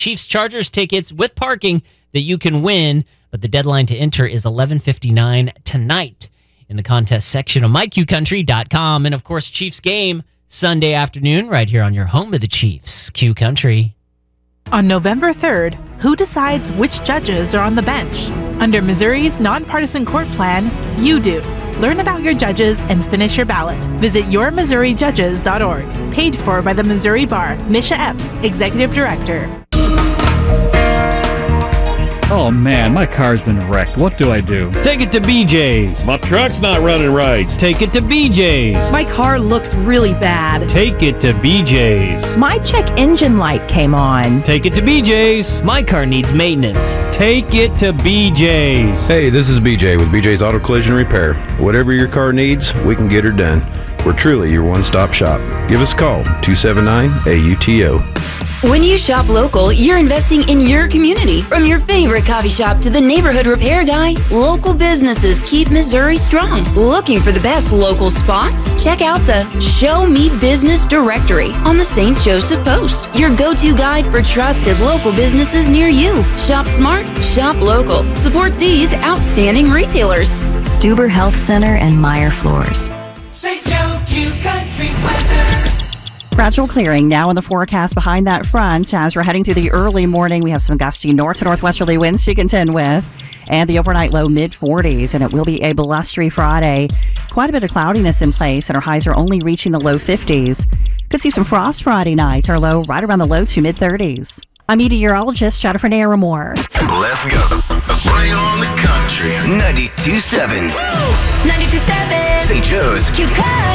Chiefs-Chargers tickets with parking that you can win, but the deadline to enter is 11:59 tonight in the contest section of myqcountry.com. And, of course, Chiefs game Sunday afternoon right here on your home of the Chiefs, Q Country. On November 3rd, who decides which judges are on the bench? Under Missouri's nonpartisan court plan, you do. Learn about your judges and finish your ballot. Visit yourmissouriJudges.org. Paid for by the Missouri Bar. Misha Epps, Executive Director. Oh man, my car's been wrecked. What do I do? Take it to BJ's. My truck's not running right. Take it to BJ's. My car looks really bad. Take it to BJ's. My check engine light came on. Take it to BJ's. My car needs maintenance. Take it to BJ's. Hey, this is BJ with BJ's Auto Collision Repair. Whatever your car needs, we can get her done. We're truly your one-stop shop. Give us a call, 279-AUTO. When you shop local, you're investing in your community. From your favorite coffee shop to the neighborhood repair guy, local businesses keep Missouri strong. Looking for the best local spots? Check out the Show Me Business directory on the St. Joseph Post, your go-to guide for trusted local businesses near you. Shop smart, shop local. Support these outstanding retailers. Stuber Health Center and Meyer Floors. St. Joe Q Country weather. Gradual clearing now in the forecast behind that front. As we're heading through the early morning, we have some gusty north to northwesterly winds to contend with, and the overnight low mid-40s, and it will be a blustery Friday. Quite a bit of cloudiness in place, and our highs are only reaching the low 50s. Could see some frost Friday night, our low right around the low to mid-30s. I'm meteorologist Jennifer Naramore. Let's go. Bring on the country. 92.7. 92.7. St. Joe's. Q Country.